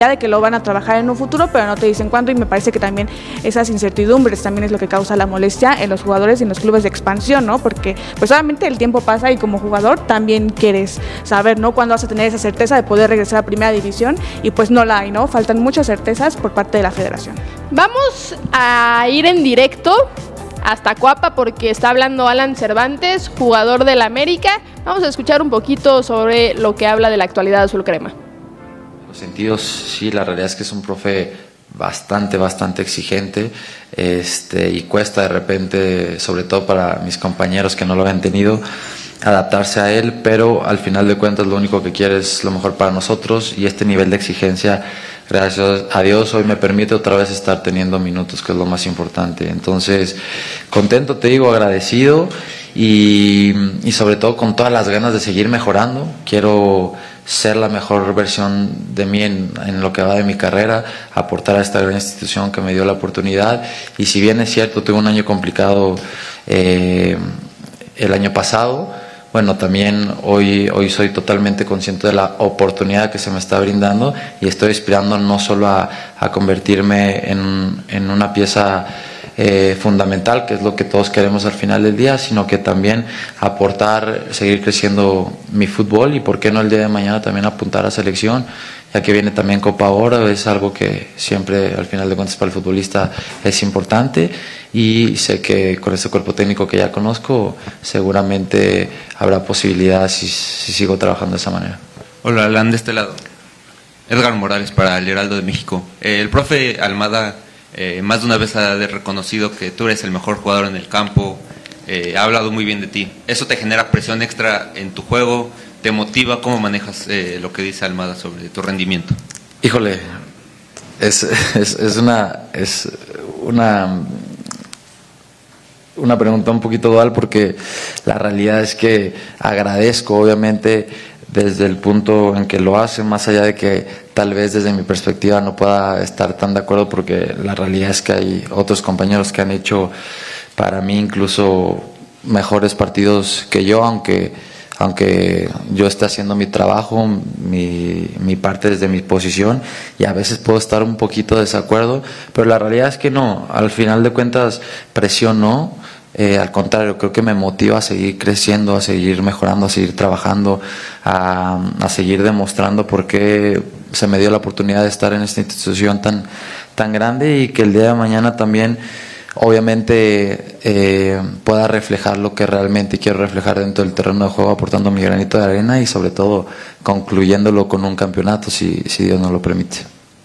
de que lo van a trabajar en un futuro, pero no te dicen cuándo, y me parece que también esas incertidumbres también es lo que causa la molestia en los jugadores y en los clubes de expansión, ¿no? Porque pues obviamente el tiempo pasa y como jugador también quieres saber, ¿no?, cuándo vas a tener esa certeza de poder regresar a primera división, y pues no la hay, ¿no? Faltan muchas certezas por parte de la federación. Vamos a ir en directo hasta Coapa porque está hablando Alan Cervantes, jugador del América. Vamos a escuchar un poquito sobre lo que habla de la actualidad azul crema. Los sentidos, sí, la realidad es que es un profe bastante exigente, y cuesta de repente, sobre todo para mis compañeros que no lo habían tenido, adaptarse a él, pero al final de cuentas lo único que quiere es lo mejor para nosotros, y este nivel de exigencia, gracias a Dios, hoy me permite otra vez estar teniendo minutos, que es lo más importante. Entonces, contento, te digo, agradecido, y sobre todo con todas las ganas de seguir mejorando. Quiero ser la mejor versión de mí en lo que va de mi carrera, aportar a esta gran institución que me dio la oportunidad. Y si bien es cierto, tuve un año complicado el año pasado, bueno, también hoy soy totalmente consciente de la oportunidad que se me está brindando, y estoy aspirando no solo a convertirme en una pieza fundamental, que es lo que todos queremos al final del día, sino que también aportar, seguir creciendo mi fútbol, y por qué no el día de mañana también apuntar a selección, ya que viene también Copa Oro. Es algo que siempre al final de cuentas para el futbolista es importante, y sé que con este cuerpo técnico que ya conozco seguramente habrá posibilidades si sigo trabajando de esa manera. Hola, Alan, de este lado. Edgar Morales para el Heraldo de México. El profe Almada más de una vez ha reconocido que tú eres el mejor jugador en el campo, ha hablado muy bien de ti. ¿Eso te genera presión extra en tu juego? ¿Te motiva? ¿Cómo manejas lo que dice Almada sobre tu rendimiento? Híjole, es una pregunta un poquito dual, porque la realidad es que agradezco, obviamente, desde el punto en que lo hacen, más allá de que tal vez desde mi perspectiva no pueda estar tan de acuerdo, porque la realidad es que hay otros compañeros que han hecho para mí incluso mejores partidos que yo, aunque yo esté haciendo mi trabajo, mi parte desde mi posición, y a veces puedo estar un poquito de desacuerdo, pero la realidad es que no, al final de cuentas presión no. Al contrario, creo que me motiva a seguir creciendo, a seguir mejorando, a seguir trabajando, a seguir demostrando por qué se me dio la oportunidad de estar en esta institución tan grande, y que el día de mañana también obviamente pueda reflejar lo que realmente quiero reflejar dentro del terreno de juego, aportando mi granito de arena, y sobre todo concluyéndolo con un campeonato, si Dios nos lo permite.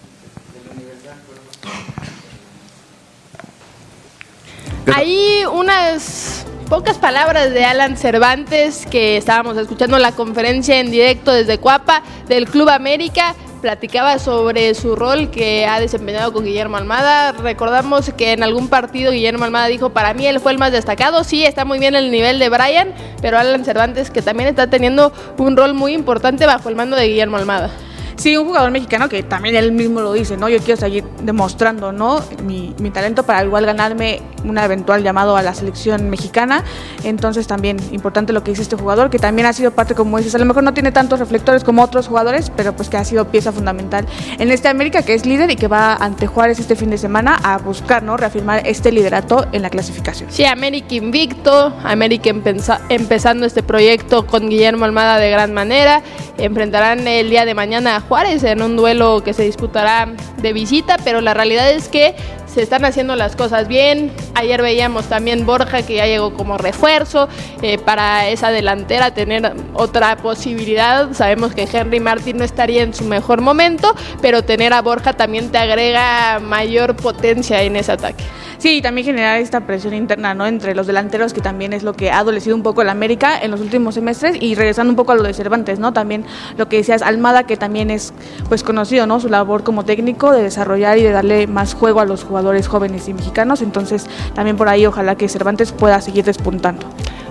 Hay unas pocas palabras de Alan Cervantes, que estábamos escuchando la conferencia en directo desde Coapa del Club América. Platicaba sobre su rol que ha desempeñado con Guillermo Almada. Recordamos que en algún partido Guillermo Almada dijo: para mí él fue el más destacado. Sí, está muy bien el nivel de Brian, pero Alan Cervantes, que también está teniendo un rol muy importante bajo el mando de Guillermo Almada. Sí, un jugador mexicano que también él mismo lo dice, ¿no? Yo quiero seguir demostrando, ¿no?, mi talento para igual ganarme un eventual llamado a la selección mexicana. Entonces también importante lo que dice este jugador, que también ha sido parte, como dices, a lo mejor no tiene tantos reflectores como otros jugadores, pero pues que ha sido pieza fundamental en este América, que es líder y que va ante Juárez este fin de semana a buscar, ¿no?, reafirmar este liderato en la clasificación. Sí, América invicto, América empezando este proyecto con Guillermo Almada de gran manera. Enfrentarán el día de mañana a Juárez en un duelo que se disputará de visita, pero la realidad es que se están haciendo las cosas bien. Ayer veíamos también Borja, que ya llegó como refuerzo para esa delantera, tener otra posibilidad. Sabemos que Henry Martin no estaría en su mejor momento, pero tener a Borja también te agrega mayor potencia en ese ataque. Sí, y también generar esta presión interna, ¿no?, entre los delanteros, que también es lo que ha adolecido un poco el América en los últimos semestres. Y regresando un poco a lo de Cervantes, ¿no?, también lo que decías, Almada, que también es pues conocido, ¿no?, su labor como técnico de desarrollar y de darle más juego a los jugadores jóvenes y mexicanos. Entonces también por ahí ojalá que Cervantes pueda seguir despuntando.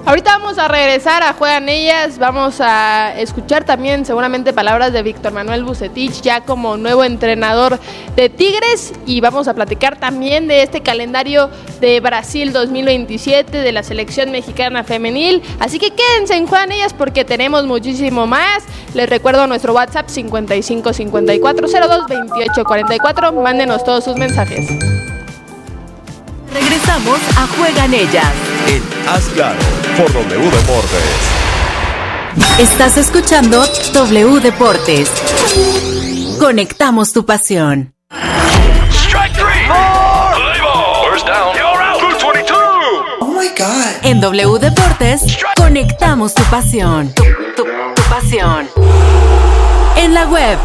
Ahorita vamos a regresar a Juegan Ellas, vamos a escuchar también seguramente palabras de Víctor Manuel Vucetich ya como nuevo entrenador de Tigres, y vamos a platicar también de este calendario de Brasil 2027 de la selección mexicana femenil, así que quédense en Juegan Ellas porque tenemos muchísimo más. Les recuerdo nuestro WhatsApp 55 54 02 28 44, mándenos todos sus mensajes. Regresamos a Juegan Ellas en Haz Claro por W Deportes. Estás escuchando W Deportes. Conectamos tu pasión. Strike three. First down. You're out. 222. Oh my God. En W Deportes, conectamos tu pasión. Tu pasión. En la web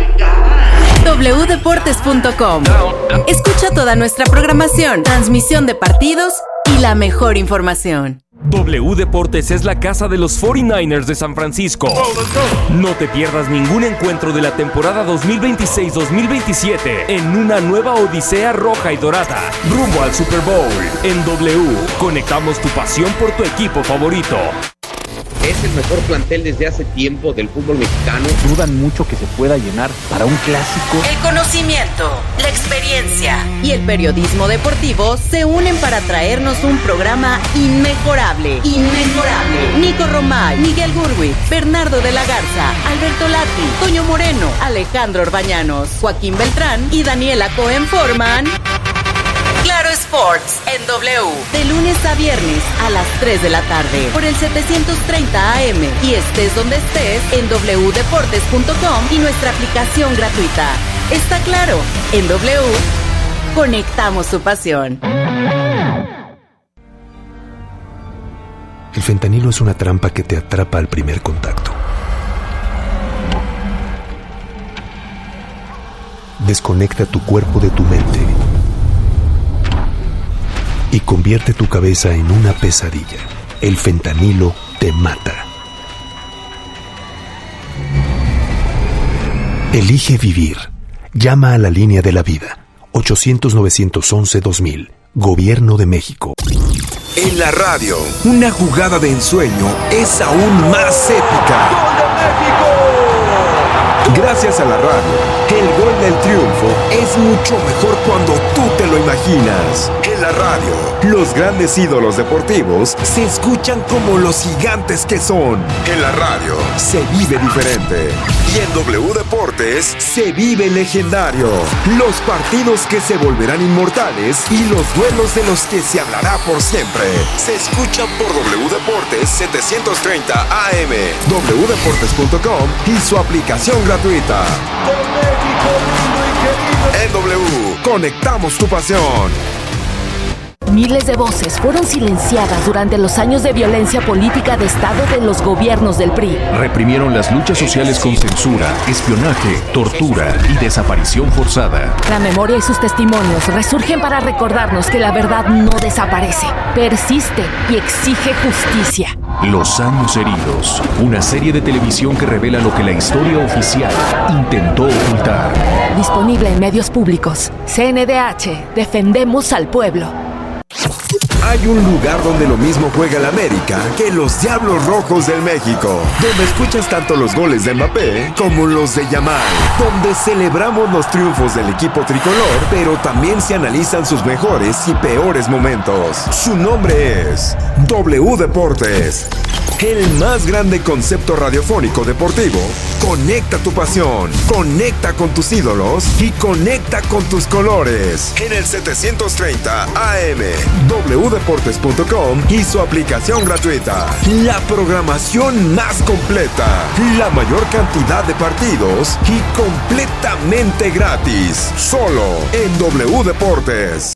wdeportes.com. Escucha toda nuestra programación, transmisión de partidos y la mejor información. W Deportes es la casa de los 49ers de San Francisco. No te pierdas ningún encuentro de la temporada 2026-2027 en una nueva odisea roja y dorada, rumbo al Super Bowl. En W, conectamos tu pasión por tu equipo favorito. Es el mejor plantel desde hace tiempo del fútbol mexicano. Dudan mucho que se pueda llenar para un clásico. El conocimiento, la experiencia y el periodismo deportivo se unen para traernos un programa inmejorable. Nico Romay, Miguel Gurwitz, Bernardo de la Garza, Alberto Lati, Toño Moreno, Alejandro Orbañanos, Joaquín Beltrán y Daniela Cohen forman Claro Sports en W, de lunes a viernes a las 3 de la tarde por el 730 AM y estés donde estés en wdeportes.com y nuestra aplicación gratuita. Está claro, en W conectamos tu pasión. El fentanilo es una trampa que te atrapa al primer contacto. Desconecta tu cuerpo de tu mente y convierte tu cabeza en una pesadilla. El fentanilo te mata. Elige vivir. Llama a la línea de la vida. 800-911-2000. Gobierno de México. En la radio, una jugada de ensueño es aún más épica. ¡Gol de México! Gracias a la radio, el gol del triunfo es mucho mejor cuando tú te lo imaginas. En la radio, los grandes ídolos deportivos se escuchan como los gigantes que son. En la radio, se vive diferente. Y en W Deportes, se vive legendario. Los partidos que se volverán inmortales y los duelos de los que se hablará por siempre. Se escuchan por W Deportes 730 AM, wdeportes.com y su aplicación gratuita. Con México lindo y querido. En W, conectamos tu pasión. Miles de voces fueron silenciadas durante los años de violencia política de Estado de los gobiernos del PRI. Reprimieron las luchas sociales con censura, espionaje, tortura y desaparición forzada. La memoria y sus testimonios resurgen para recordarnos que la verdad no desaparece, persiste y exige justicia. Los años heridos, una serie de televisión que revela lo que la historia oficial intentó ocultar. Disponible en medios públicos. CNDH, defendemos al pueblo. Hay un lugar donde lo mismo juega el América que los Diablos Rojos del México, donde escuchas tanto los goles de Mbappé como los de Yamal, donde celebramos los triunfos del equipo tricolor, pero también se analizan sus mejores y peores momentos. Su nombre es W Deportes. El más grande concepto radiofónico deportivo. Conecta tu pasión, conecta con tus ídolos y conecta con tus colores. En el 730 AM, wdeportes.com y su aplicación gratuita. La programación más completa, la mayor cantidad de partidos y completamente gratis. Solo en W Deportes.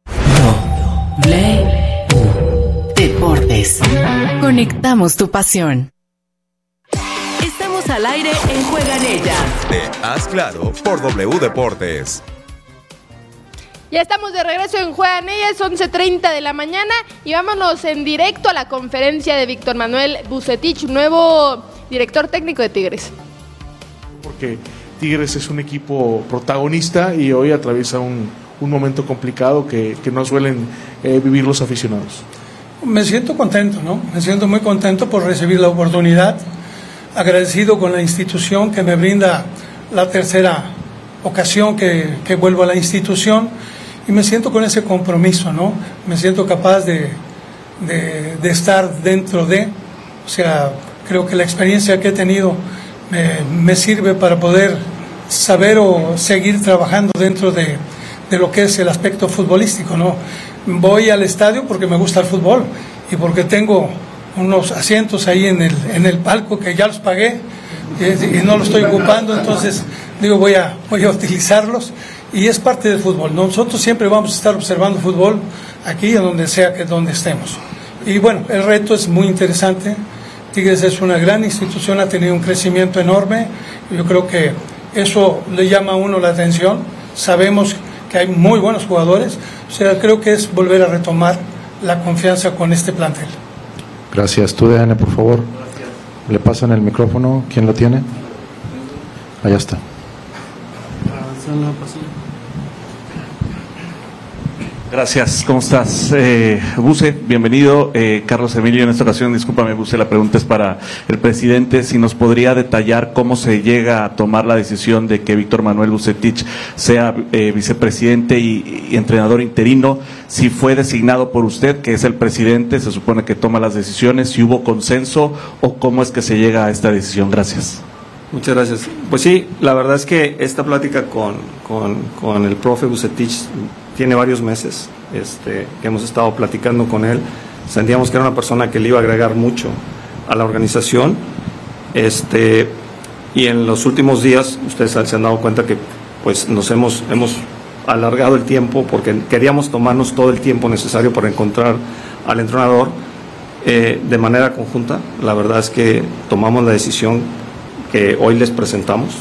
Deportes. Conectamos tu pasión. Estamos al aire en Juegan Ellas. Haz Claro por W Deportes. Ya estamos de regreso en Juegan Ellas, 11:30 de la mañana, y vámonos en directo a la conferencia de Víctor Manuel Vucetich, nuevo director técnico de Tigres. Porque Tigres es un equipo protagonista y hoy atraviesa un momento complicado que no suelen vivir los aficionados. Me siento contento, ¿no? Me siento muy contento por recibir la oportunidad, agradecido con la institución que me brinda la tercera ocasión que vuelvo a la institución, y me siento con ese compromiso, ¿no? Me siento capaz de estar dentro de, o sea, creo que la experiencia que he tenido me sirve para poder saber o seguir trabajando dentro de lo que es el aspecto futbolístico, ¿no? Voy al estadio porque me gusta el fútbol y porque tengo unos asientos ahí en el palco que ya los pagué y no los estoy ocupando, entonces digo voy a utilizarlos, y es parte del fútbol. Nosotros siempre vamos a estar observando fútbol aquí, en donde sea que donde estemos. Y bueno, el reto es muy interesante. Tigres es una gran institución, ha tenido un crecimiento enorme. Yo creo que eso le llama a uno la atención. Sabemos que hay muy buenos jugadores. O sea, creo que es volver a retomar la confianza con este plantel. Gracias. Tú, DN, por favor. Le pasan el micrófono. ¿Quién lo tiene? Allá está. Gracias, ¿cómo estás? Buse, bienvenido. Carlos Emilio, en esta ocasión, discúlpame, Buse, la pregunta es para el presidente. Si nos podría detallar cómo se llega a tomar la decisión de que Víctor Manuel Vucetich sea vicepresidente y entrenador interino, si fue designado por usted, que es el presidente, se supone que toma las decisiones, si hubo consenso o cómo es que se llega a esta decisión. Gracias. Muchas gracias. Pues sí, la verdad es que esta plática con el profe Vucetich tiene varios meses que hemos estado platicando con él. Sentíamos que era una persona que le iba a agregar mucho a la organización, y en los últimos días ustedes se han dado cuenta que pues nos hemos alargado el tiempo porque queríamos tomarnos todo el tiempo necesario para encontrar al entrenador de manera conjunta. La verdad es que tomamos la decisión que hoy les presentamos,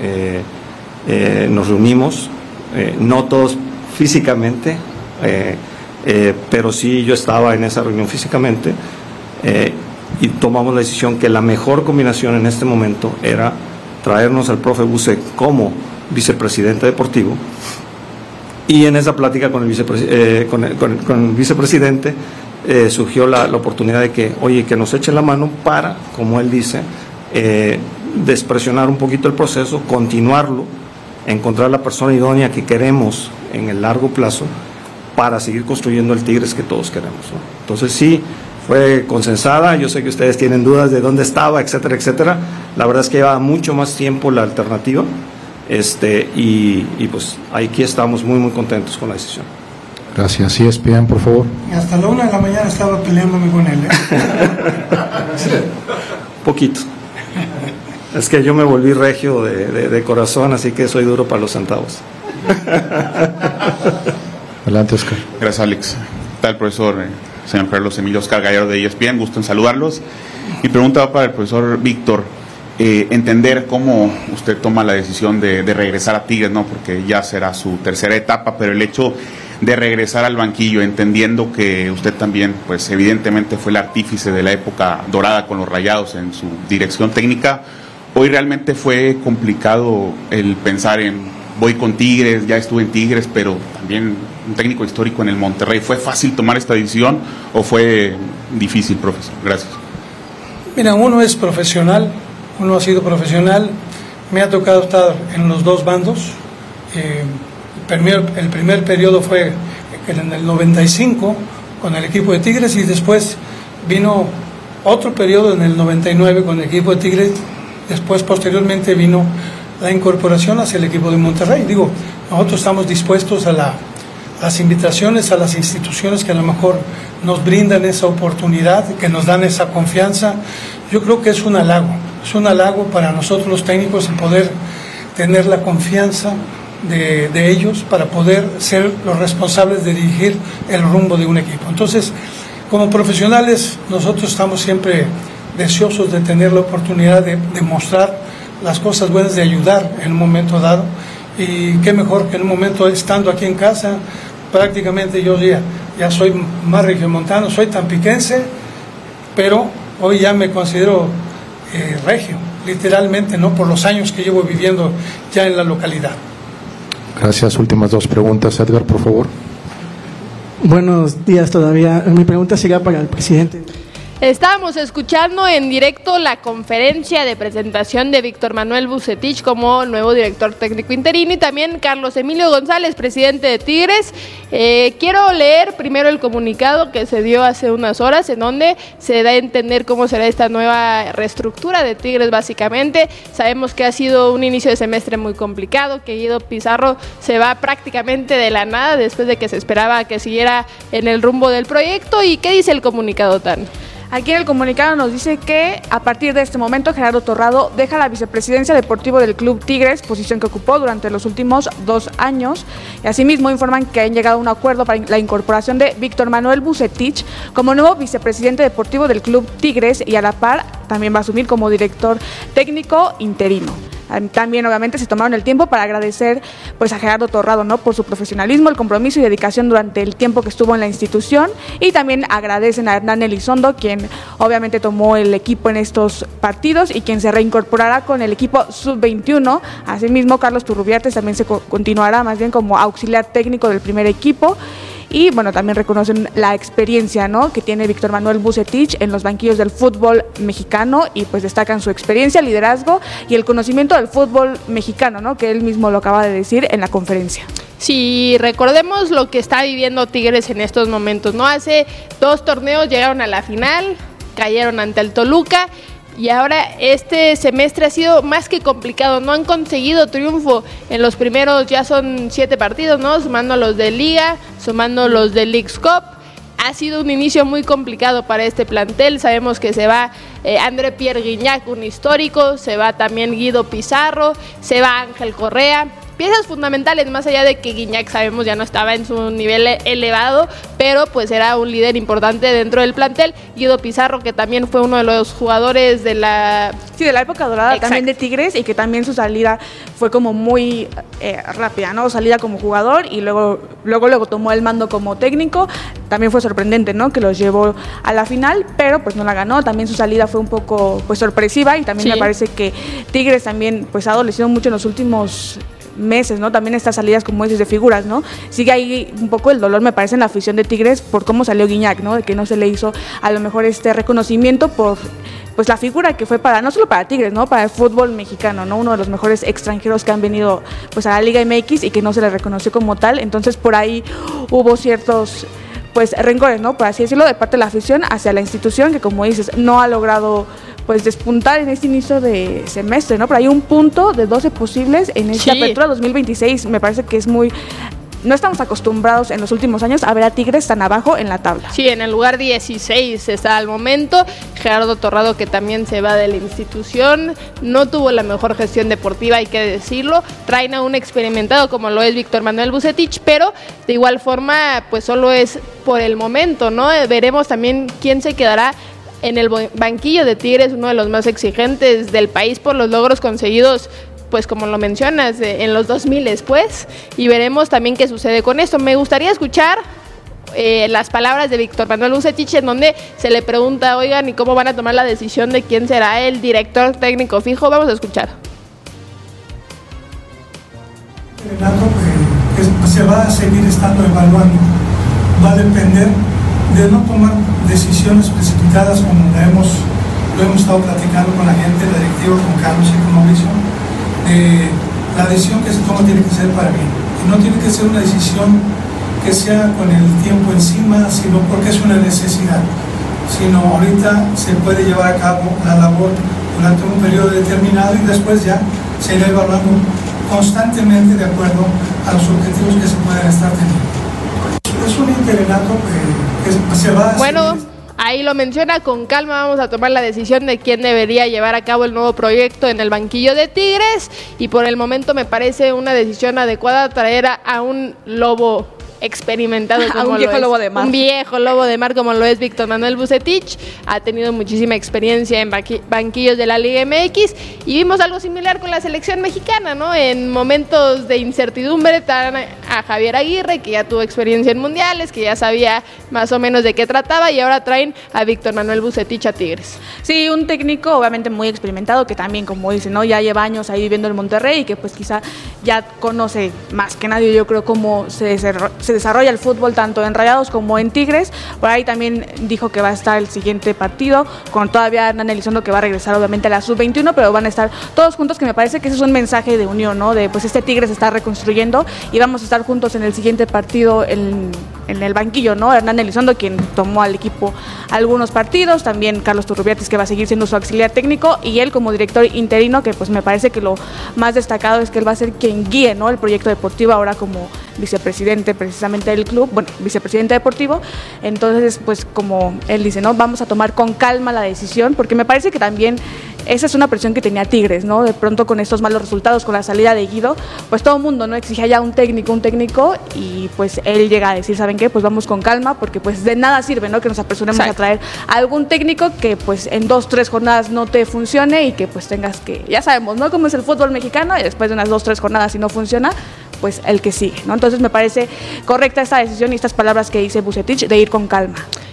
nos reunimos, no todos físicamente, pero sí yo estaba en esa reunión físicamente, y tomamos la decisión que la mejor combinación en este momento era traernos al profe Buse como vicepresidente deportivo, y en esa plática con el vicepresidente surgió la oportunidad de que, oye, que nos echen la mano para, como él dice, despresionar un poquito el proceso, continuarlo, encontrar la persona idónea que queremos en el largo plazo para seguir construyendo el Tigres que todos queremos, ¿no? Entonces sí, fue consensada. Yo sé que ustedes tienen dudas de dónde estaba, etcétera, etcétera. La verdad es que lleva mucho más tiempo la alternativa, y pues aquí estamos muy, muy contentos con la decisión. Gracias. ESPN, por favor. Hasta la 1 de la mañana estaba peleándome con él, Poquito. Es que yo me volví regio de corazón, así que soy duro para los centavos. Adelante, Oscar. Gracias, Alex. Está el profesor, señor Carlos Emilio Oscar Gallardo de ESPN, gusto en saludarlos. Mi pregunta va para el profesor Víctor. Entender cómo usted toma la decisión de regresar a Tigres, ¿no? Porque ya será su tercera etapa, pero el hecho de regresar al banquillo, entendiendo que usted también, pues evidentemente fue el artífice de la época dorada con los Rayados en su dirección técnica. Hoy realmente fue complicado el pensar en voy con Tigres, ya estuve en Tigres, pero también un técnico histórico en el Monterrey. ¿Fue fácil tomar esta decisión o fue difícil, profesor? Gracias. Mira, uno es profesional, uno ha sido profesional, me ha tocado estar en los dos bandos. El primer periodo fue en el 95 con el equipo de Tigres, y después vino otro periodo en el 99 con el equipo de Tigres. Después, posteriormente, vino la incorporación hacia el equipo de Monterrey. Digo, nosotros estamos dispuestos a las invitaciones, a las instituciones que a lo mejor nos brindan esa oportunidad, que nos dan esa confianza. Yo creo que es un halago para nosotros los técnicos el poder tener la confianza de ellos para poder ser los responsables de dirigir el rumbo de un equipo. Entonces, como profesionales, nosotros estamos siempre deseosos de tener la oportunidad de mostrar las cosas buenas, de ayudar en un momento dado, y qué mejor que en un momento estando aquí en casa. Prácticamente yo ya soy más regiomontano, soy tampiquense, pero hoy ya me considero regio, literalmente, ¿no? Por los años que llevo viviendo ya en la localidad. Gracias. Últimas dos preguntas, Edgar, por favor. Buenos días todavía. Mi pregunta sería para el presidente. Estábamos escuchando en directo la conferencia de presentación de Víctor Manuel Vucetich como nuevo director técnico interino y también Carlos Emilio González, presidente de Tigres. Quiero leer primero el comunicado que se dio hace unas horas en donde se da a entender cómo será esta nueva reestructura de Tigres básicamente. Sabemos que ha sido un inicio de semestre muy complicado, que Guido Pizarro se va prácticamente de la nada después de que se esperaba que siguiera en el rumbo del proyecto. ¿Y qué dice el comunicado, Tan? Aquí en el comunicado nos dice que a partir de este momento Gerardo Torrado deja la vicepresidencia deportiva del Club Tigres, posición que ocupó durante los últimos 2 años. Y asimismo informan que han llegado a un acuerdo para la incorporación de Víctor Manuel Vucetich como nuevo vicepresidente deportivo del Club Tigres y a la par también va a asumir como director técnico interino. También obviamente se tomaron el tiempo para agradecer pues a Gerardo Torrado, ¿no?, por su profesionalismo, el compromiso y dedicación durante el tiempo que estuvo en la institución, y también agradecen a Hernán Elizondo, quien obviamente tomó el equipo en estos partidos y quien se reincorporará con el equipo sub-21. Asimismo, Carlos Turrubiates también se continuará más bien como auxiliar técnico del primer equipo. Y bueno, también reconocen la experiencia, ¿no?, que tiene Víctor Manuel Vucetich en los banquillos del fútbol mexicano y pues destacan su experiencia, liderazgo y el conocimiento del fútbol mexicano, ¿no?, que él mismo lo acaba de decir en la conferencia. Sí, recordemos lo que está viviendo Tigres en estos momentos, ¿no? Hace 2 torneos llegaron a la final, cayeron ante el Toluca. Y ahora este semestre ha sido más que complicado, no han conseguido triunfo en los primeros, ya son 7 partidos, ¿no?, sumando los de Liga, sumando los de Leagues Cup. Ha sido un inicio muy complicado para este plantel. Sabemos que se va André Pierre Guignac, un histórico, se va también Guido Pizarro, se va Ángel Correa. Piezas fundamentales, más allá de que Guignac sabemos ya no estaba en su nivel elevado, pero pues era un líder importante dentro del plantel. Guido Pizarro, que también fue uno de los jugadores de la época dorada. Exacto. También de Tigres, y que también su salida fue como muy rápida, ¿no? Salida como jugador y luego tomó el mando como técnico. También fue sorprendente, ¿no?, que los llevó a la final, pero pues no la ganó. También su salida fue un poco pues sorpresiva y también me parece que Tigres también pues ha adolecido mucho en los últimos meses, ¿no? También estas salidas, como dices, de figuras, ¿no? Sigue ahí un poco el dolor, me parece, en la afición de Tigres por cómo salió Guignac, ¿no?, de que no se le hizo a lo mejor este reconocimiento por pues la figura que fue para, no solo para Tigres, ¿no?, para el fútbol mexicano, ¿no?, uno de los mejores extranjeros que han venido pues a la Liga MX y que no se le reconoció como tal. Entonces por ahí hubo ciertos pues rencores, ¿no?, por así decirlo, de parte de la afición hacia la institución, que como dices, no ha logrado pues despuntar en este inicio de semestre, ¿no? Pero hay un punto de 12 posibles en esta apertura 2026, me parece que es muy... No estamos acostumbrados en los últimos años a ver a Tigres tan abajo en la tabla. Sí, en el lugar 16 está al momento. Gerardo Torrado, que también se va de la institución, no tuvo la mejor gestión deportiva, hay que decirlo. Traen a un experimentado como lo es Víctor Manuel Vucetich, pero de igual forma pues solo es por el momento, ¿no? Veremos también quién se quedará en el banquillo de Tigres, uno de los más exigentes del país por los logros conseguidos, pues como lo mencionas, en los 2000 pues, y veremos también qué sucede con esto. Me gustaría escuchar las palabras de Víctor Manuel Vucetich, en donde se le pregunta, oigan, ¿y cómo van a tomar la decisión de quién será el director técnico fijo? Vamos a escuchar. Que se va a seguir estando evaluando, va a depender de no tomar decisiones precipitadas como lo hemos estado platicando con la gente, la directiva, con Carlos y con Mauricio. La decisión que se toma tiene que ser para bien, y no tiene que ser una decisión que sea con el tiempo encima, sino porque es una necesidad, sino ahorita se puede llevar a cabo la labor durante un periodo determinado y después ya se irá evaluando constantemente de acuerdo a los objetivos que se pueden estar teniendo. Es un interinato que se va a... Bueno, ahí lo menciona, con calma vamos a tomar la decisión de quién debería llevar a cabo el nuevo proyecto en el banquillo de Tigres, y por el momento me parece una decisión adecuada traer a un lobo experimentado como un viejo lobo de mar. Un viejo lobo de mar como lo es Víctor Manuel Vucetich. Ha tenido muchísima experiencia en banquillos de la Liga MX y vimos algo similar con la selección mexicana, ¿no? En momentos de incertidumbre traen a Javier Aguirre, que ya tuvo experiencia en mundiales, que ya sabía más o menos de qué trataba, y ahora traen a Víctor Manuel Vucetich a Tigres. Sí, un técnico obviamente muy experimentado, que también, como dice, ¿no?, ya lleva años ahí viviendo en Monterrey y que pues quizá ya conoce más que nadie, yo creo, cómo se se desarrolla el fútbol tanto en Rayados como en Tigres. Por ahí también dijo que va a estar el siguiente partido, con todavía Hernán Elizondo, que va a regresar obviamente a la sub-21, pero van a estar todos juntos, que me parece que ese es un mensaje de unión, ¿no? De pues este Tigres se está reconstruyendo y vamos a estar juntos en el siguiente partido en el banquillo, ¿no? Hernán Elizondo, quien tomó al equipo algunos partidos, también Carlos Turrubiates, que va a seguir siendo su auxiliar técnico, y él como director interino, que pues me parece que lo más destacado es que él va a ser quien guíe, ¿no? El proyecto deportivo ahora como vicepresidente precisamente del club, bueno, vicepresidente deportivo. Entonces, pues como él dice, ¿no? Vamos a tomar con calma la decisión, porque me parece que también esa es una presión que tenía Tigres, ¿no? De pronto con estos malos resultados, con la salida de Guido, pues todo el mundo, ¿no? Exigía ya un técnico, y pues él llega a decir, ¿saben qué? Pues vamos con calma, porque pues de nada sirve, ¿no? Que nos apresuremos a traer a algún técnico que pues en 2-3 jornadas no te funcione y que pues tengas que, ya sabemos, ¿no? Cómo es el fútbol mexicano, y después de unas 2-3 jornadas si no funciona, pues el que sigue, ¿no? Entonces me parece correcta esta decisión y estas palabras que dice Vucetich de ir con calma.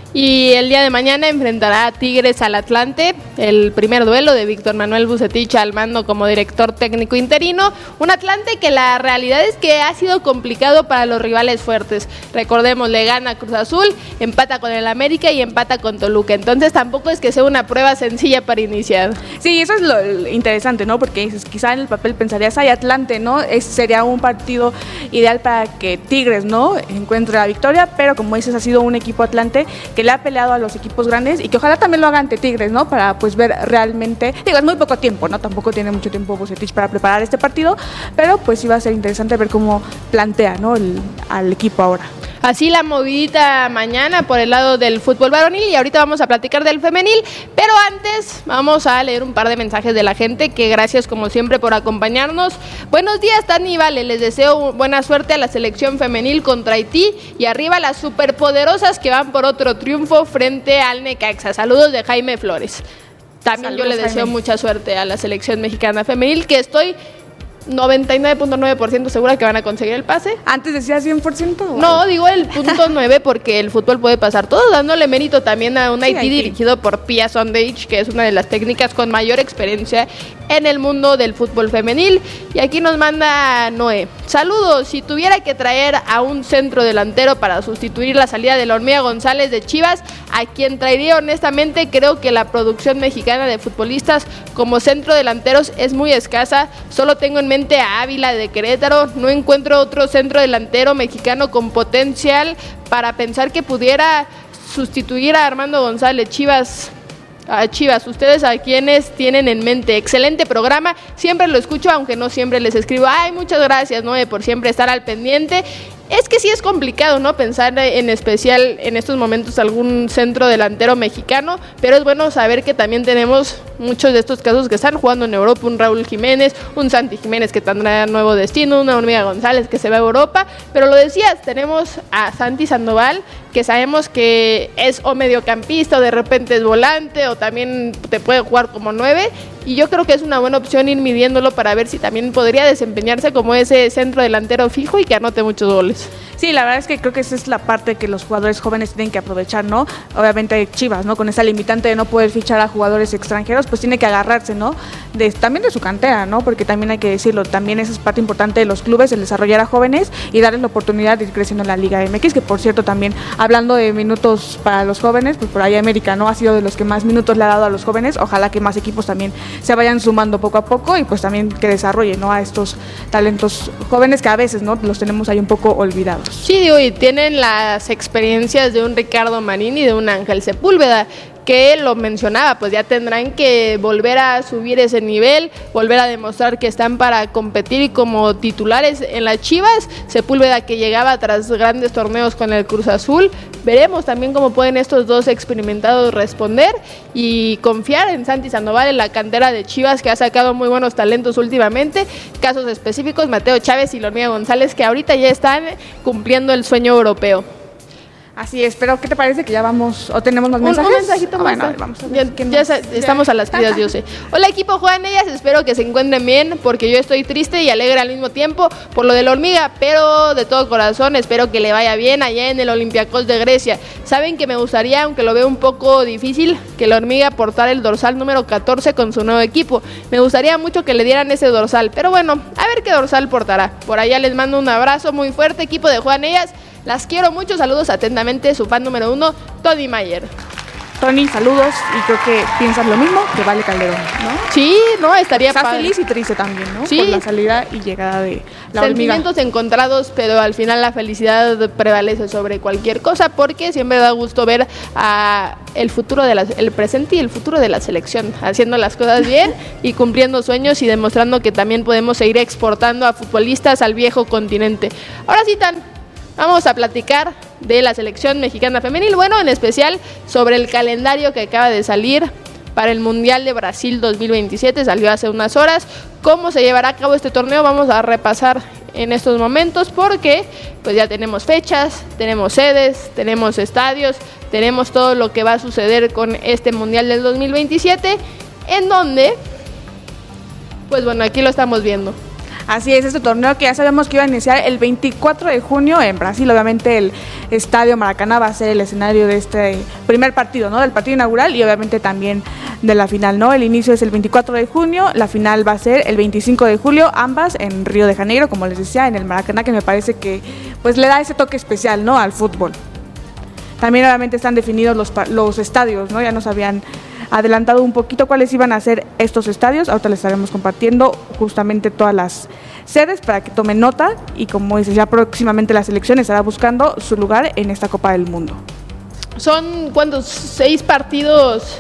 Y el día de mañana enfrentará a Tigres al Atlante, el primer duelo de Víctor Manuel Vucetich al mando como director técnico interino. Un Atlante que la realidad es que ha sido complicado para los rivales fuertes. Recordemos, le gana a Cruz Azul, empata con el América y empata con Toluca. Entonces tampoco es que sea una prueba sencilla para iniciar. Sí, eso es lo interesante, ¿no? Porque quizá en el papel pensarías, hay Atlante, ¿no? Sería un partido ideal para que Tigres, ¿no? Encuentre la victoria, pero como dices, ha sido un equipo Atlante que le ha peleado a los equipos grandes y que ojalá también lo haga ante Tigres, ¿no? Para pues ver realmente, digo, es muy poco tiempo, ¿no? Tampoco tiene mucho tiempo Vucetich para preparar este partido, pero pues sí va a ser interesante ver cómo plantea, ¿no? Al equipo ahora. Así la movidita mañana por el lado del fútbol varonil, y ahorita vamos a platicar del femenil, pero antes vamos a leer un par de mensajes de la gente, que gracias como siempre por acompañarnos. Buenos días, Tani y Vale, les deseo buena suerte a la selección femenil contra Haití y arriba las superpoderosas que van por otro triunfo frente al Necaxa. Saludos de Jaime Flores. También saludos, yo le deseo Jaime. Mucha suerte a la selección mexicana femenil, que estoy 99.9% segura que van a conseguir el pase. Antes decía 100%. No, digo el punto 9 porque el fútbol puede pasar todo, dándole mérito también a un Haití dirigido por Pia Sondage, que es una de las técnicas con mayor experiencia en el mundo del fútbol femenil. Y aquí nos manda Noé: saludos, si tuviera que traer a un centro delantero para sustituir la salida de la Hormiga González de Chivas, ¿a quien traería? Honestamente creo que la producción mexicana de futbolistas como centro delanteros es muy escasa. Solo tengo en mente a Ávila de Querétaro, no encuentro otro centro delantero mexicano con potencial para pensar que pudiera sustituir a Armando González. Chivas, ¿ustedes a quiénes tienen en mente? Excelente programa, siempre lo escucho, aunque no siempre les escribo. Ay, muchas gracias, Noé, por siempre estar al pendiente. Es que sí es complicado, ¿no? Pensar en especial en estos momentos algún centro delantero mexicano, pero es bueno saber que también tenemos muchos de estos casos que están jugando en Europa, un Raúl Jiménez, un Santi Jiménez que tendrá nuevo destino, una Hormiga González que se va a Europa, pero lo decías, tenemos a Santi Sandoval, que sabemos que es o mediocampista o de repente es volante o también te puede jugar como 9, y yo creo que es una buena opción ir midiéndolo para ver si también podría desempeñarse como ese centro delantero fijo y que anote muchos goles. Sí, la verdad es que creo que esa es la parte que los jugadores jóvenes tienen que aprovechar, ¿no? Obviamente Chivas, ¿no? Con esa limitante de no poder fichar a jugadores extranjeros, pues tiene que agarrarse, ¿no? También de su cantera, ¿no? Porque también hay que decirlo, también esa es parte importante de los clubes, el desarrollar a jóvenes y darles la oportunidad de ir creciendo en la Liga MX, que por cierto también, hablando de minutos para los jóvenes, pues por ahí América, ¿no? Ha sido de los que más minutos le ha dado a los jóvenes, ojalá que más equipos también se vayan sumando poco a poco y pues también que desarrollen, ¿no? A estos talentos jóvenes que a veces, ¿no? Los tenemos ahí un poco olvidados. Sí, digo, y tienen las experiencias de un Ricardo Marín y de un Ángel Sepúlveda, que lo mencionaba, pues ya tendrán que volver a subir ese nivel, volver a demostrar que están para competir como titulares en las Chivas. Sepúlveda, que llegaba tras grandes torneos con el Cruz Azul. Veremos también cómo pueden estos dos experimentados responder y confiar en Santi Sandoval, en la cantera de Chivas, que ha sacado muy buenos talentos últimamente. Casos específicos, Mateo Chávez y la Hormiga González, que ahorita ya están cumpliendo el sueño europeo. Así es, pero ¿qué te parece que ya vamos o tenemos más mensajes? Un mensajito más. Bueno, vamos a ver. Ya estamos a las pidas, yo sé. Hola equipo, juegan ellas, espero que se encuentren bien, porque yo estoy triste y alegre al mismo tiempo por lo de la Hormiga, pero de todo corazón espero que le vaya bien allá en el Olympiacos de Grecia. Saben que me gustaría, aunque lo veo un poco difícil, que la Hormiga portara el dorsal número 14 con su nuevo equipo. Me gustaría mucho que le dieran ese dorsal, pero bueno, a ver qué dorsal portará. Por allá les mando un abrazo muy fuerte, equipo de Juan Ellas. Las quiero mucho, saludos atentamente, su fan número 1, Tony Mayer. Tony, saludos, y creo que piensas lo mismo que Vale Calderón, ¿no? Sí, no, estaría Está padre. feliz y triste también, ¿no? Sí. Por la salida y llegada de la hormiga. Sentimientos encontrados, pero al final la felicidad prevalece sobre cualquier cosa, porque siempre da gusto ver el futuro el presente y el futuro de la selección, haciendo las cosas bien y cumpliendo sueños y demostrando que también podemos seguir exportando a futbolistas al viejo continente. Ahora sí, vamos a platicar de la selección mexicana femenil, bueno, en especial sobre el calendario que acaba de salir para el Mundial de Brasil 2027, salió hace unas horas. ¿Cómo se llevará a cabo este torneo? Vamos a repasar en estos momentos porque pues ya tenemos fechas, tenemos sedes, tenemos estadios, tenemos todo lo que va a suceder con este Mundial del 2027, en donde, pues bueno, aquí lo estamos viendo. Así es, este torneo que ya sabemos que iba a iniciar el 24 de junio en Brasil. Obviamente el Estadio Maracaná va a ser el escenario de este primer partido, ¿no? Del partido inaugural y obviamente también de la final, ¿no? El inicio es el 24 de junio, la final va a ser el 25 de julio, ambas en Río de Janeiro, como les decía, en el Maracaná, que me parece que pues le da ese toque especial, ¿no? Al fútbol. También obviamente están definidos los estadios, ¿no? Ya nos habían adelantado un poquito cuáles iban a ser estos estadios. Ahorita les estaremos compartiendo justamente todas las sedes para que tomen nota y, como dices, ya próximamente la selección estará buscando su lugar en esta Copa del Mundo. Son, ¿cuántos? 6 partidos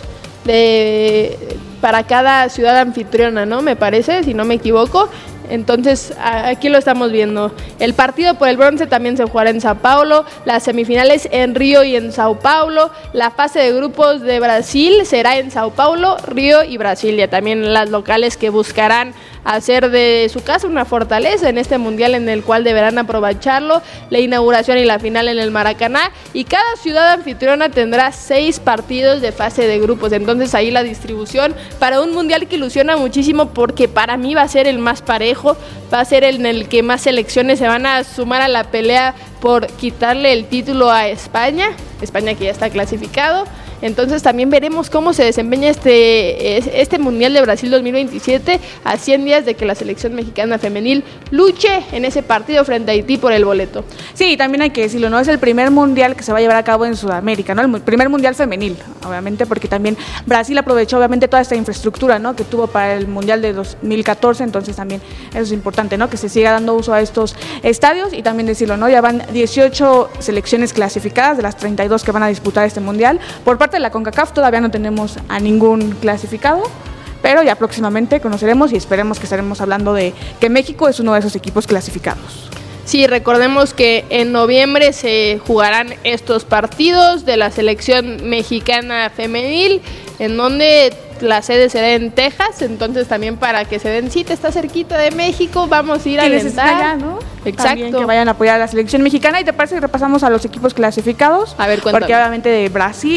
para cada ciudad anfitriona, ¿no? Me parece, si no me equivoco. Entonces, aquí lo estamos viendo. El partido por el bronce también se jugará en Sao Paulo, las semifinales en Río y en Sao Paulo, la fase de grupos de Brasil será en Sao Paulo, Río y Brasilia. También las locales que buscarán hacer de su casa una fortaleza en este mundial, en el cual deberán aprovecharlo, la inauguración y la final en el Maracaná, y cada ciudad anfitriona tendrá 6 partidos de fase de grupos. Entonces ahí la distribución para un mundial que ilusiona muchísimo, porque para mí va a ser el más parejo, va a ser en el que más selecciones se van a sumar a la pelea por quitarle el título a España que ya está clasificado. Entonces también veremos cómo se desempeña este Mundial de Brasil 2027 a 100 días de que la selección mexicana femenil luche en ese partido frente a Haití por el boleto. Sí, también hay que decirlo, ¿no? Es el primer mundial que se va a llevar a cabo en Sudamérica, ¿no? El primer mundial femenil, obviamente, porque también Brasil aprovechó obviamente toda esta infraestructura, ¿no? Que tuvo para el mundial de 2014, entonces también eso es importante, ¿no? Que se siga dando uso a estos estadios. Y también decirlo, ¿no? Ya van 18 selecciones clasificadas de las 32 que van a disputar este mundial. Por parte de la CONCACAF todavía no tenemos a ningún clasificado, pero ya próximamente conoceremos y esperemos que estaremos hablando de que México es uno de esos equipos clasificados. Sí, recordemos que en noviembre se jugarán estos partidos de la selección mexicana femenil, en donde la sede será en Texas, entonces también para que se den cita, está cerquita de México, vamos a ir a alentar. Allá, ¿no? Exacto. También que vayan a apoyar a la selección mexicana. ¿Y te parece que repasamos a los equipos clasificados? A ver, cuéntame. Porque obviamente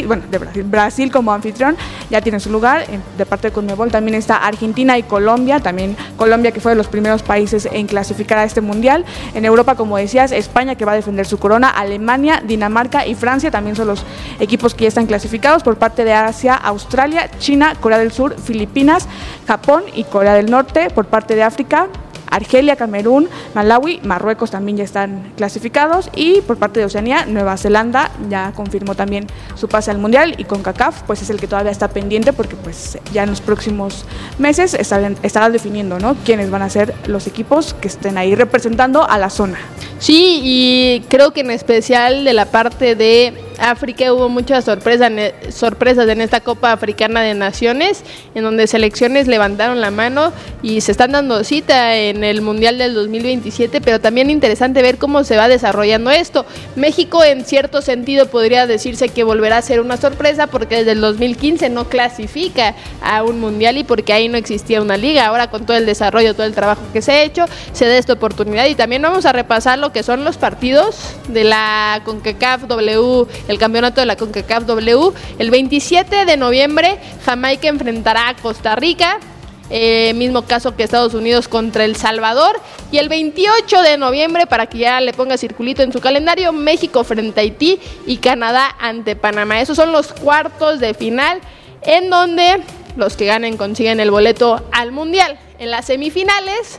Brasil como anfitrión ya tiene su lugar. De parte de CONMEBOL también está Argentina y Colombia, también Colombia, que fue de los primeros países en clasificar a este mundial. En Europa, como decías, España, que va a defender su corona, Alemania, Dinamarca y Francia también son los equipos que ya están clasificados. Por parte de Asia, Australia, China, Corea del Sur, Filipinas, Japón y Corea del Norte. Por parte de África, Argelia, Camerún, Malawi, Marruecos también ya están clasificados. Y por parte de Oceanía, Nueva Zelanda ya confirmó también su pase al Mundial. Y CONCACAF pues es el que todavía está pendiente, porque pues ya en los próximos meses estará definiendo, ¿no?, quiénes van a ser los equipos que estén ahí representando a la zona. Sí, y creo que en especial de la parte de África hubo muchas sorpresas en esta Copa Africana de Naciones, en donde selecciones levantaron la mano y se están dando cita en el Mundial del 2027, pero también interesante ver cómo se va desarrollando esto. México, en cierto sentido, podría decirse que volverá a ser una sorpresa, porque desde el 2015 no clasifica a un Mundial y porque ahí no existía una liga. Ahora, con todo el desarrollo, todo el trabajo que se ha hecho, se da esta oportunidad. Y también vamos a repasar lo que son los partidos de la CONCACAF W, el campeonato de la CONCACAF W. El 27 de noviembre, Jamaica enfrentará a Costa Rica. Mismo caso que Estados Unidos contra El Salvador. Y el 28 de noviembre, para que ya le ponga circulito en su calendario, México frente a Haití y Canadá ante Panamá. Esos son los cuartos de final, en donde los que ganen consiguen el boleto al Mundial. En las semifinales,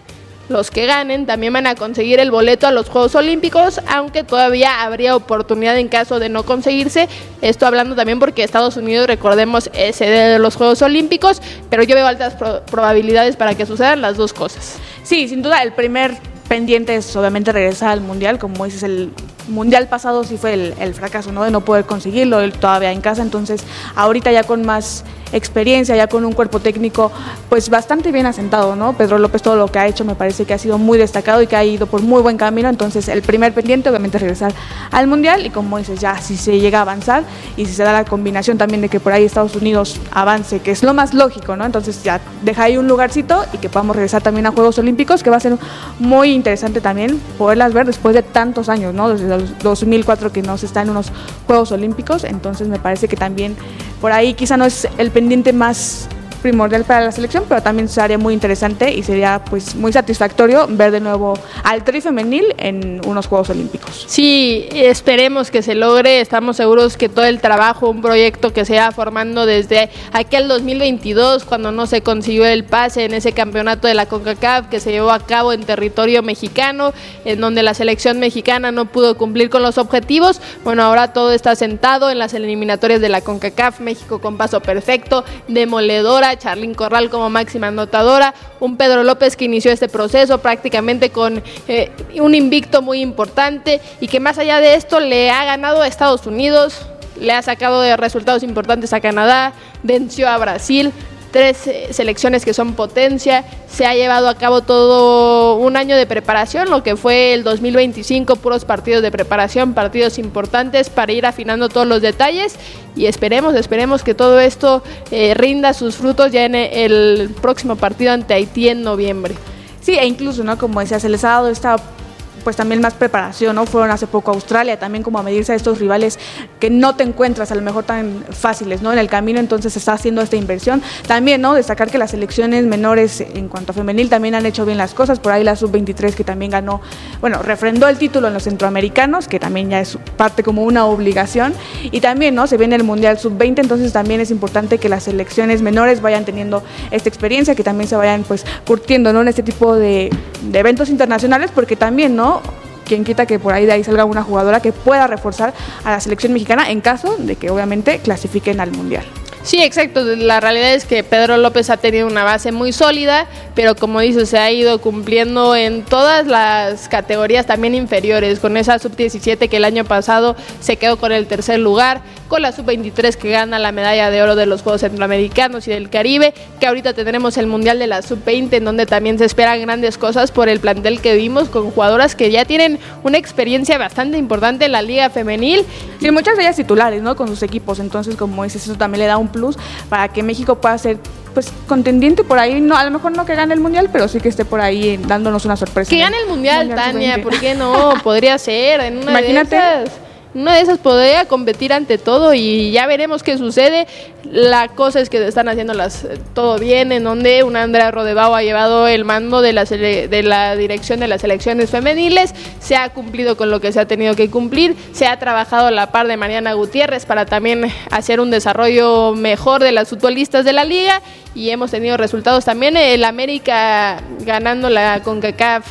los que ganen también van a conseguir el boleto a los Juegos Olímpicos, aunque todavía habría oportunidad en caso de no conseguirse. Esto hablando también porque Estados Unidos, recordemos, es sede de los Juegos Olímpicos, pero yo veo altas probabilidades para que sucedan las dos cosas. Sí, sin duda, el primer pendiente es obviamente regresar al Mundial. Como dices, el Mundial pasado sí fue el fracaso, ¿no? De no poder conseguirlo todavía en casa. Entonces ahorita ya con más experiencia, ya con un cuerpo técnico pues bastante bien asentado, ¿no? Pedro López, todo lo que ha hecho me parece que ha sido muy destacado y que ha ido por muy buen camino. Entonces el primer pendiente obviamente es regresar al Mundial, y como dices, ya si se llega a avanzar y si se da la combinación también de que por ahí Estados Unidos avance, que es lo más lógico, ¿no? Entonces ya deja ahí un lugarcito y que podamos regresar también a Juegos Olímpicos, que va a ser muy interesante también poderlas ver después de tantos años, ¿no? Desde el 2004 que no se está en unos Juegos Olímpicos. Entonces me parece que también por ahí quizá no es el pendiente más primordial para la selección, pero también sería muy interesante y sería pues muy satisfactorio ver de nuevo al Tri femenil en unos Juegos Olímpicos. Sí, esperemos que se logre. Estamos seguros que todo el trabajo, un proyecto que se va formando desde aquel 2022, cuando no se consiguió el pase en ese campeonato de la CONCACAF que se llevó a cabo en territorio mexicano, en donde la selección mexicana no pudo cumplir con los objetivos. Bueno, ahora todo está sentado en las eliminatorias de la CONCACAF. México con paso perfecto, demoledora, Charlín Corral como máxima anotadora, un Pedro López que inició este proceso prácticamente con un invicto muy importante, y que más allá de esto le ha ganado a Estados Unidos, le ha sacado de resultados importantes a Canadá, venció a Brasil, 3 selecciones que son potencia. Se ha llevado a cabo todo un año de preparación, lo que fue el 2025, puros partidos de preparación, partidos importantes para ir afinando todos los detalles, y esperemos que todo esto rinda sus frutos ya en el próximo partido ante Haití en noviembre. Sí, e incluso, ¿no? Como decía, se les ha dado esta pues también más preparación, ¿no? Fueron hace poco a Australia también como a medirse a estos rivales que no te encuentras a lo mejor tan fáciles, ¿no? En el camino, entonces se está haciendo esta inversión. También, ¿no? Destacar que las selecciones menores en cuanto a femenil también han hecho bien las cosas. Por ahí la sub-23 que también ganó, bueno, refrendó el título en los centroamericanos, que también ya es parte como una obligación. Y también, ¿no? Se viene el Mundial sub-20, entonces también es importante que las selecciones menores vayan teniendo esta experiencia, que también se vayan pues curtiendo, ¿no? En este tipo de eventos internacionales, porque también, ¿no? Quien quita que por ahí de ahí salga una jugadora que pueda reforzar a la selección mexicana en caso de que obviamente clasifiquen al Mundial. Sí, exacto. La realidad es que Pedro López ha tenido una base muy sólida, pero como dices, se ha ido cumpliendo en todas las categorías también inferiores, con esa sub-17 que el año pasado se quedó con el tercer lugar, con la sub-23 que gana la medalla de oro de los Juegos Centroamericanos y del Caribe, que ahorita tendremos el Mundial de la sub-20, en donde también se esperan grandes cosas por el plantel que vimos, con jugadoras que ya tienen una experiencia bastante importante en la liga femenil. Y muchas de ellas titulares, ¿no? Con sus equipos, entonces como dices, eso también le da un plus para que México pueda ser pues contendiente por ahí, no, a lo mejor no que gane el Mundial, pero sí que esté por ahí dándonos una sorpresa. Que gane el Mundial, Tania, ¿por qué no? Podría ser, en una Imagínate. Una de esas podría competir ante todo, y ya veremos qué sucede. La cosa es que están haciendo todo bien, en donde una Andrea Rodebao ha llevado el mando de la dirección de las selecciones femeniles. Se ha cumplido con lo que se ha tenido que cumplir, se ha trabajado a la par de Mariana Gutiérrez para también hacer un desarrollo mejor de las futbolistas de la liga, y hemos tenido resultados también. El América ganando la CONCACAF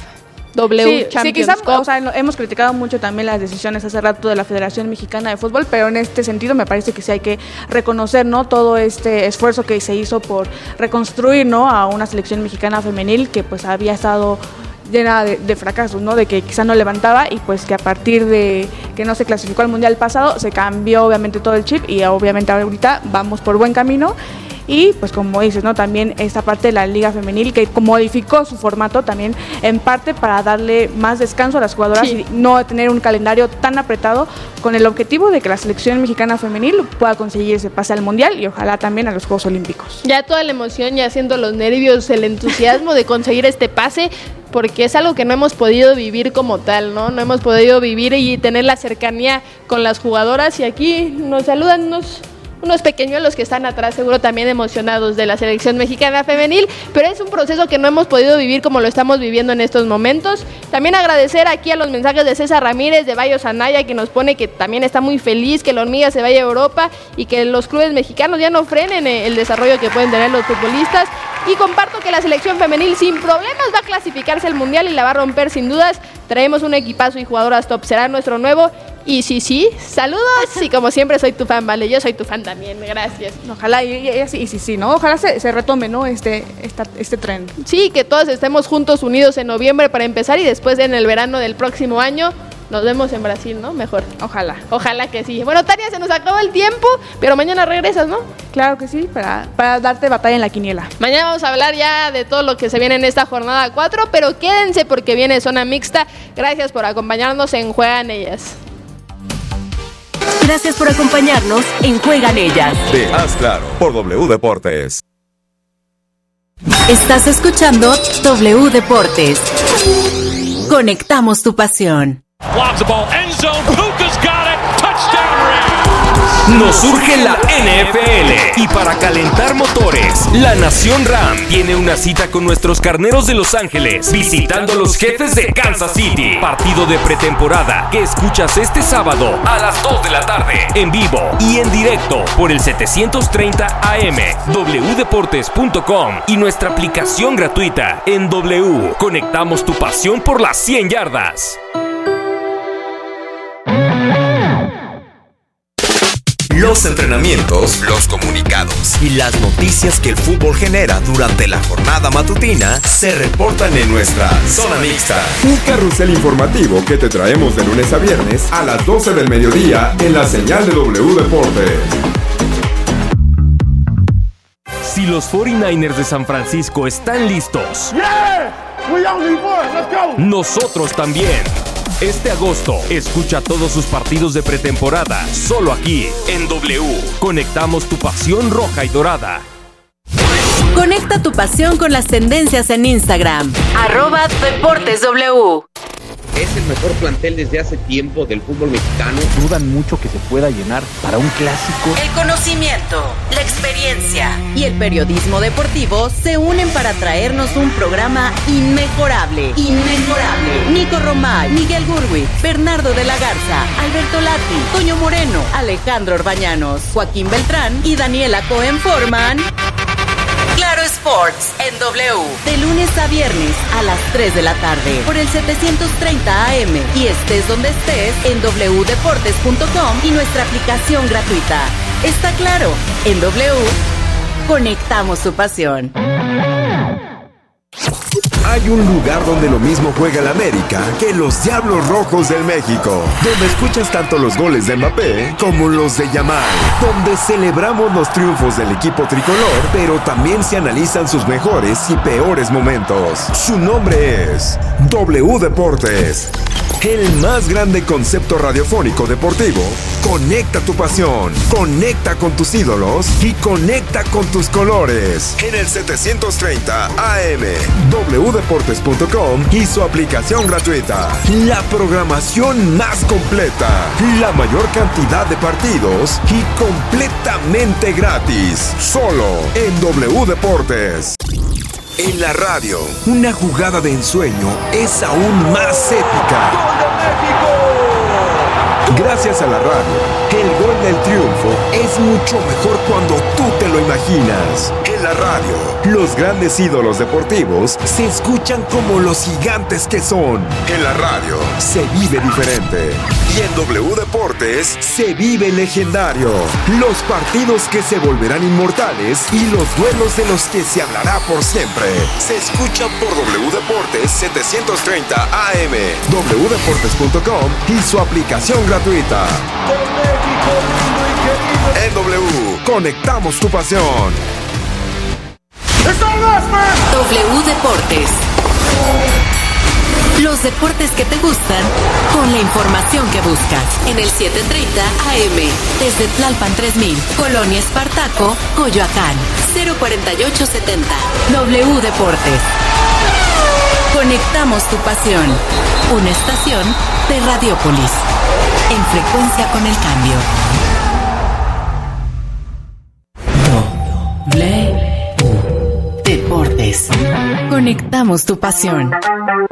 Sí, quizás, o sea, hemos criticado mucho también las decisiones hace rato de la Federación Mexicana de Fútbol, pero en este sentido me parece que sí hay que reconocer, ¿no? Todo este esfuerzo que se hizo por reconstruir, ¿no? A una selección mexicana femenil que pues había estado llena de fracasos, ¿no? De que quizá no levantaba, y pues que a partir de que no se clasificó al Mundial pasado se cambió obviamente todo el chip, y obviamente ahorita vamos por buen camino. Y pues como dices, ¿no? También esta parte de la liga femenil que modificó su formato también en parte para darle más descanso a las jugadoras, sí, y no tener un calendario tan apretado, con el objetivo de que la selección mexicana femenil pueda conseguir ese pase al Mundial y ojalá también a los Juegos Olímpicos. Ya toda la emoción, ya siento los nervios, el entusiasmo de conseguir este pase, porque es algo que no hemos podido vivir como tal, ¿no? No hemos podido vivir y tener la cercanía con las jugadoras, y aquí nos saludan unos pequeñuelos que están atrás, seguro también emocionados de la selección mexicana femenil, pero es un proceso que no hemos podido vivir como lo estamos viviendo en estos momentos. También agradecer aquí a los mensajes de César Ramírez, de Bayo Anaya, que nos pone que también está muy feliz que la hormiga se vaya a Europa y que los clubes mexicanos ya no frenen el desarrollo que pueden tener los futbolistas. y comparto que la selección femenil sin problemas va a clasificarse al Mundial y la va a romper sin dudas. Traemos un equipazo y jugadoras top, será nuestro nuevo. Y sí, saludos y como siempre soy tu fan, vale, yo soy tu fan también, gracias. Ojalá, sí, ¿no? Ojalá se retome, ¿no? Este tren. Sí, que todos estemos juntos, unidos en noviembre para empezar y después en el verano del próximo año nos vemos en Brasil, ¿no? Mejor. Ojalá que sí. Bueno, Tania, se nos acabó el tiempo, pero mañana regresas, ¿no? Claro que sí, para darte batalla en la quiniela. Mañana vamos a hablar ya de todo lo que se viene en esta jornada 4, pero quédense porque viene Zona Mixta. Gracias por acompañarnos en Juegan Ellas. Gracias por acompañarnos en Juegan Ellas. De Haz Claro, por W Deportes. Estás escuchando W Deportes. Conectamos tu pasión. Nos surge la NFL y para calentar motores, la Nación Ram tiene una cita con nuestros carneros de Los Ángeles, visitando a los Jefes de Kansas City. Partido de pretemporada que escuchas este sábado a las 2 de la tarde, en vivo y en directo por el 730 AM, wdeportes.com y nuestra aplicación gratuita en W. Conectamos tu pasión por las 100 yardas. Los entrenamientos, los comunicados y las noticias que el fútbol genera durante la jornada matutina se reportan en nuestra Zona Mixta. Un carrusel informativo que te traemos de lunes a viernes a las 12 del mediodía en la señal de W Deportes. Si los 49ers de San Francisco están listos, nosotros también. Este agosto, escucha todos sus partidos de pretemporada, solo aquí, en W. Conectamos tu pasión roja y dorada. Conecta tu pasión con las tendencias en Instagram. @DeportesW. Es el mejor plantel desde hace tiempo del fútbol mexicano. Dudan mucho que se pueda llenar para un clásico. El conocimiento, la experiencia y el periodismo deportivo se unen para traernos un programa inmejorable. Nico Romay, Miguel Gurwitz, Bernardo de la Garza, Alberto Lati, Toño Moreno, Alejandro Orbañanos, Joaquín Beltrán y Daniela Cohen forman Claro Sports en W, de lunes a viernes a las 3 de la tarde por el 730 AM y estés donde estés en wdeportes.com y nuestra aplicación gratuita. Está claro, en W conectamos tu pasión. Hay un lugar donde lo mismo juega el América que los Diablos Rojos del México, donde escuchas tanto los goles de Mbappé como los de Yamal, donde celebramos los triunfos del equipo tricolor, pero también se analizan sus mejores y peores momentos. Su nombre es W Deportes, el más grande concepto radiofónico deportivo. Conecta tu pasión, conecta con tus ídolos y conecta con tus colores. En el 730 AM, wdeportes.com y su aplicación gratuita. La programación más completa, la mayor cantidad de partidos y completamente gratis. Solo en W Deportes. En la radio, una jugada de ensueño es aún más épica. ¡Gol de México! Gracias a la radio, el gol del triunfo es mucho mejor cuando tú te lo imaginas. En la radio, los grandes ídolos deportivos se escuchan como los gigantes que son. En la radio, se vive diferente. Y en W Deportes, se vive legendario. Los partidos que se volverán inmortales y los duelos de los que se hablará por siempre. Se escuchan por W Deportes 730 AM, wdeportes.com y su aplicación gratuita. En W, conectamos tu pasión. W Deportes. Los deportes que te gustan con la información que buscas. En el 730 AM, desde Tlalpan 3000, Colonia Espartaco, Coyoacán, 04870. W Deportes. Conectamos tu pasión. Una estación de Radiopolis. En frecuencia con el cambio. W Deportes. Conectamos tu pasión.